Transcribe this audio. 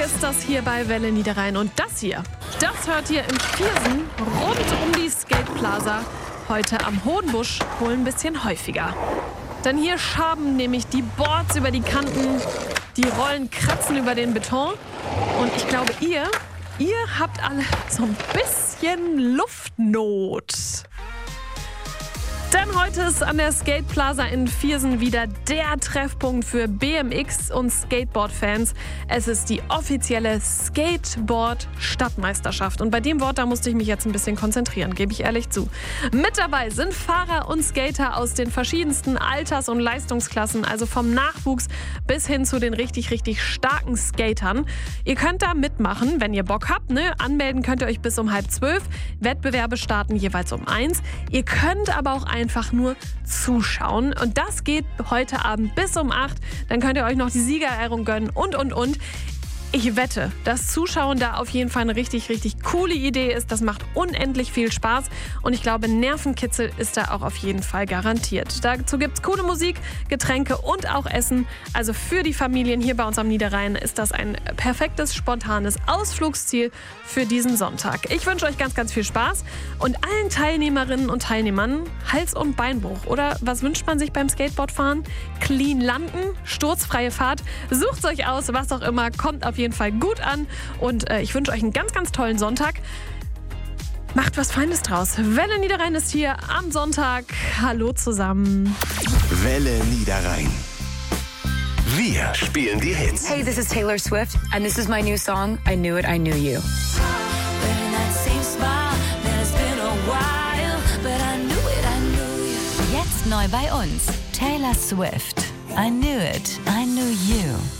ist das hier bei Welle Niederrhein. Und das hier, das hört ihr im Viersen rund um die Skate Plaza. Heute am Hodenbusch wohl ein bisschen häufiger. Denn hier schaben nämlich die Boards über die Kanten, die Rollen kratzen über den Beton. Und ich glaube, ihr habt alle so ein bisschen Luftnot. Denn heute ist an der Skate Plaza in Viersen wieder der Treffpunkt für BMX- und Skateboard-Fans. Es ist die offizielle Skateboard-Stadtmeisterschaft. Und bei dem Wort, da musste ich mich jetzt ein bisschen konzentrieren, gebe ich ehrlich zu. Mit dabei sind Fahrer und Skater aus den verschiedensten Alters- und Leistungsklassen, also vom Nachwuchs bis hin zu den richtig, richtig starken Skatern. Ihr könnt da mitmachen, wenn ihr Bock habt. Anmelden könnt ihr euch bis um 11:30. Wettbewerbe starten jeweils um 1. Ihr könnt aber auch einfach nur zuschauen. Und das geht heute Abend bis um 8. Dann könnt ihr euch noch die Siegerehrung gönnen und. Ich wette, dass Zuschauen da auf jeden Fall eine richtig, richtig coole Idee ist. Das macht unendlich viel Spaß. Und ich glaube, Nervenkitzel ist da auch auf jeden Fall garantiert. Dazu gibt es coole Musik, Getränke und auch Essen. Also für die Familien hier bei uns am Niederrhein ist das ein perfektes, spontanes Ausflugsziel für diesen Sonntag. Ich wünsche euch ganz, ganz viel Spaß und allen Teilnehmerinnen und Teilnehmern Hals- und Beinbruch. Oder was wünscht man sich beim Skateboardfahren? Clean landen, sturzfreie Fahrt. Sucht euch aus, was auch immer, kommt auf jeden Fall gut an. Und ich wünsche euch einen ganz, ganz tollen Sonntag. Macht was Feines draus. Welle Niederrhein ist hier am Sonntag. Hallo zusammen. Welle Niederrhein. Wir spielen die Hits. Hey, this is Taylor Swift and this is my new song, I Knew It, I Knew You. Jetzt neu bei uns. Taylor Swift. I Knew It, I Knew You.